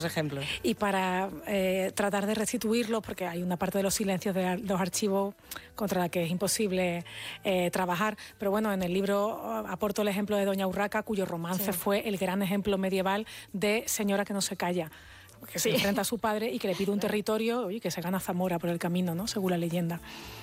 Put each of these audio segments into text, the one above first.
ejemplos. Y para tratar de restituirlos, porque hay una parte de los silencios de los archivos contra la que es imposible trabajar. Pero bueno, en el libro aporto el ejemplo de Doña Urraca, cuyo romance fue el gran ejemplo medieval de señora que no se calla, que se enfrenta a su padre y que le pide un territorio y que se gana Zamora por el camino, ¿no? Según la leyenda.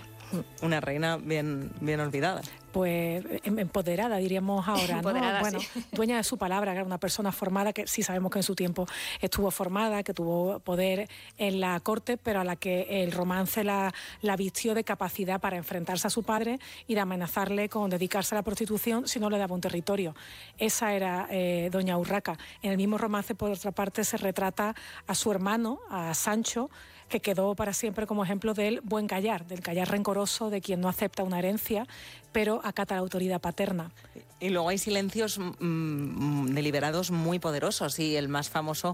Una reina bien olvidada. Pues empoderada, diríamos ahora, ¿no? Empoderada, bueno, sí. dueña de su palabra, que era una persona formada, que sí sabemos que en su tiempo estuvo formada, que tuvo poder en la corte, pero a la que el romance la vistió de capacidad para enfrentarse a su padre y de amenazarle con dedicarse a la prostitución si no le daba un territorio. Esa era Doña Urraca. En el mismo romance, por otra parte, se retrata a su hermano, a Sancho, que quedó para siempre como ejemplo del buen callar, del callar rencoroso de quien no acepta una herencia, pero acata la autoridad paterna. Y luego hay silencios deliberados muy poderosos, y el más famoso,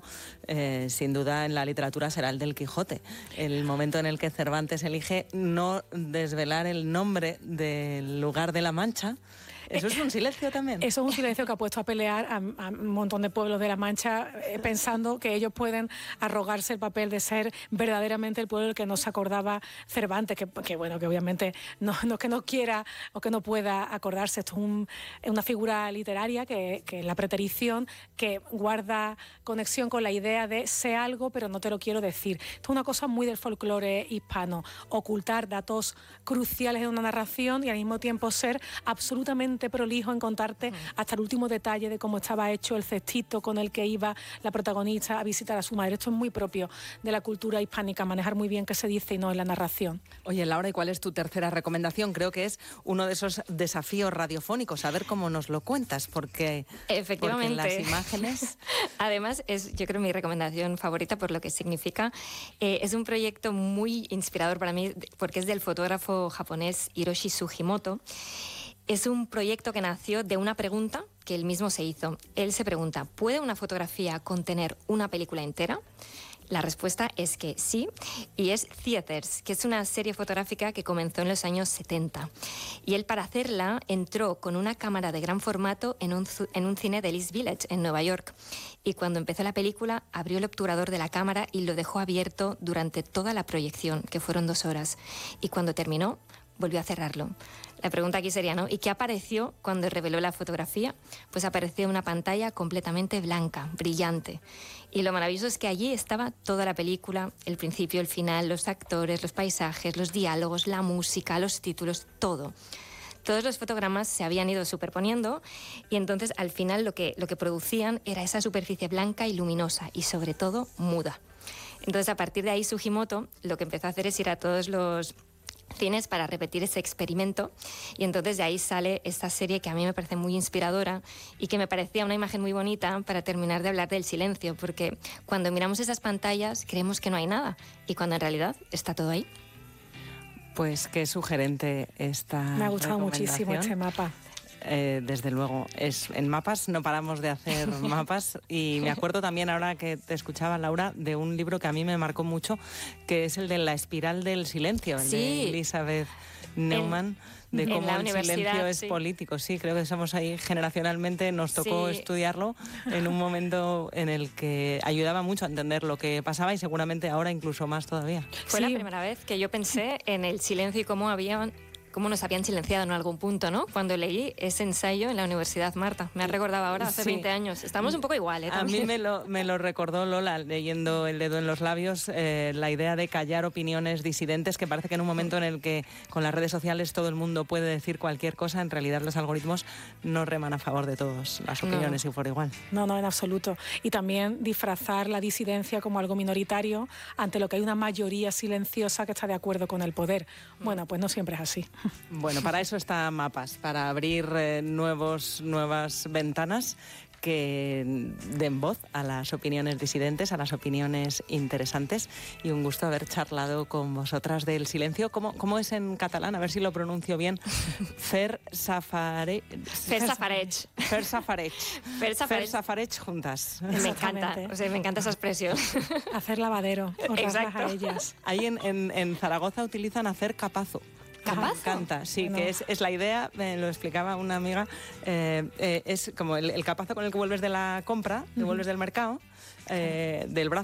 sin duda, en la literatura será el del Quijote. El momento en el que Cervantes elige no desvelar el nombre del lugar de la Mancha. ¿Eso es un silencio también? Eso es un silencio que ha puesto a pelear a un montón de pueblos de La Mancha, pensando que ellos pueden arrogarse el papel de ser verdaderamente el pueblo del que no se acordaba Cervantes, que bueno, que obviamente no que no quiera o que no pueda acordarse. Esto es una figura literaria que es la preterición, que guarda conexión con la idea de sé algo pero no te lo quiero decir. Esto es una cosa muy del folclore hispano, ocultar datos cruciales de una narración y al mismo tiempo ser absolutamente prolijo en contarte hasta el último detalle de cómo estaba hecho el cestito con el que iba la protagonista a visitar a su madre. Esto es muy propio de la cultura hispánica, manejar muy bien qué se dice y no en la narración. Oye, Laura, ¿y cuál es tu tercera recomendación? Creo que es uno de esos desafíos radiofónicos, a ver cómo nos lo cuentas, porque efectivamente, porque las imágenes... Además, es, yo creo, mi recomendación favorita por lo que significa. Es un proyecto muy inspirador para mí, porque es del fotógrafo japonés Hiroshi Sugimoto. Es un proyecto que nació de una pregunta que él mismo se hizo. Él se pregunta, ¿puede una fotografía contener una película entera? La respuesta es que sí, y es Theaters, que es una serie fotográfica que comenzó en los años 70. Y él, para hacerla, entró con una cámara de gran formato en un cine de East Village, en Nueva York. Y cuando empezó la película, abrió el obturador de la cámara y lo dejó abierto durante toda la proyección, que fueron 2 horas. Y cuando terminó, volvió a cerrarlo. La pregunta aquí sería, ¿no? ¿Y qué apareció cuando reveló la fotografía? Pues apareció una pantalla completamente blanca, brillante. Y lo maravilloso es que allí estaba toda la película, el principio, el final, los actores, los paisajes, los diálogos, la música, los títulos, todo. Todos los fotogramas se habían ido superponiendo y entonces al final lo que producían era esa superficie blanca y luminosa y sobre todo muda. Entonces, a partir de ahí, Sugimoto lo que empezó a hacer es ir a todos los cines para repetir ese experimento, y entonces de ahí sale esta serie que a mí me parece muy inspiradora y que me parecía una imagen muy bonita para terminar de hablar del silencio, porque cuando miramos esas pantallas creemos que no hay nada y cuando en realidad está todo ahí. Pues qué sugerente esta Me ha gustado muchísimo este mapa. Desde luego, en Mapas no paramos de hacer mapas, y me acuerdo también, ahora que te escuchaba, Laura, de un libro que a mí me marcó mucho, que es el de La espiral del silencio, el de Elizabeth Neumann, de cómo el silencio es político. Sí, creo que estamos ahí generacionalmente, nos tocó estudiarlo en un momento en el que ayudaba mucho a entender lo que pasaba, y seguramente ahora incluso más todavía. Fue la primera vez que yo pensé en el silencio y cómo nos habían silenciado en algún punto, ¿no? Cuando leí ese ensayo en la Universidad Marta. Me ha recordado ahora, hace 20 años. Estamos un poco igual, ¿eh? A mí me lo recordó Lola, leyendo El dedo en los labios, la idea de callar opiniones disidentes, que parece que en un momento en el que con las redes sociales todo el mundo puede decir cualquier cosa, en realidad los algoritmos no reman a favor de todas las opiniones y por igual. No, en absoluto. Y también disfrazar la disidencia como algo minoritario ante lo que hay una mayoría silenciosa que está de acuerdo con el poder. Bueno, pues no siempre es así. Bueno, para eso está Mapas, para abrir nuevas ventanas que den voz a las opiniones disidentes, a las opiniones interesantes, y un gusto haber charlado con vosotras del silencio. ¿Cómo es en catalán? A ver si lo pronuncio bien. Fer Safareig juntas. Me encanta, me encanta esa expresión. Hacer lavadero, honrarlas a ellas. Ahí en Zaragoza utilizan hacer capazo. ¿Capazo? Canta, sí, no. Que es la idea, me lo explicaba una amiga, es como el capazo con el que vuelves de la compra, que vuelves del mercado, del brazo